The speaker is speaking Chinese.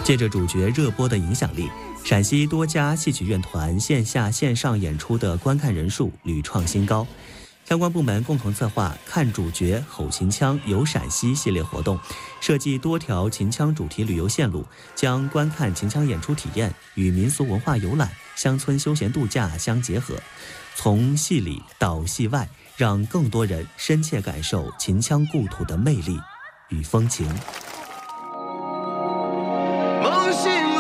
借着主角热播的影响力，陕西多家戏曲院团线下线上演出的观看人数屡创新高。相关部门共同策划"看主角吼秦腔游陕西"系列活动，设计多条秦腔主题旅游线路，将观看秦腔演出体验与民俗文化游览、乡村休闲度假相结合，从戏里到戏外，让更多人深切感受秦腔故土的魅力与风情。